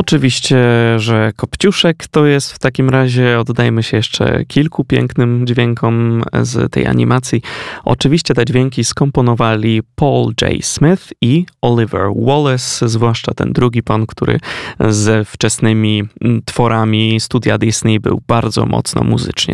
Oczywiście, że Kopciuszek to jest w takim razie, oddajmy się jeszcze kilku pięknym dźwiękom z tej animacji. Oczywiście te dźwięki skomponowali Paul J. Smith i Oliver Wallace, zwłaszcza ten drugi pan, który ze wczesnymi tworami studia Disney był bardzo mocno muzycznie